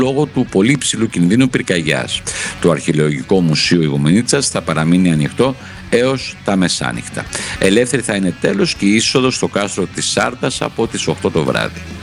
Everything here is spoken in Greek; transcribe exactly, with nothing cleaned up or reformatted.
λόγω του πολύ υψηλού κινδύνου πυρκαγιάς. Το Αρχαιολογικό Μουσείο Ιγουμενίτσας θα παραμείνει ανοιχτό έως τα μεσάνυχτα. Ελεύθερη θα είναι τέλος και η είσοδος στο κάστρο της Σάρτας από τις οκτώ το βράδυ.